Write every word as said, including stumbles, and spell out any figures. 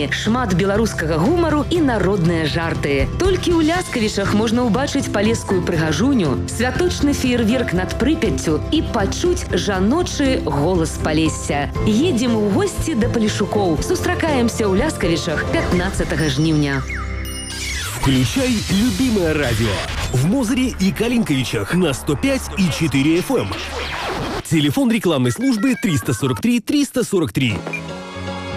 песні, шмат беларускага гумару і народныя жарты. Толькі ў Ляскавічах можна ўбачыць палескую прыгажуню, святочны феерверк над Прыпяццю і пачуць жаночы голас Палесся. Едзем у госці да палешукоў. Сустракаемся ў Ляскавічах пятнадцатага жніўня. Включай любимое радио в Мозыре и Калинковичах на сто пять и четыре эф эм. Телефон рекламной службы триста сорок три триста сорок три.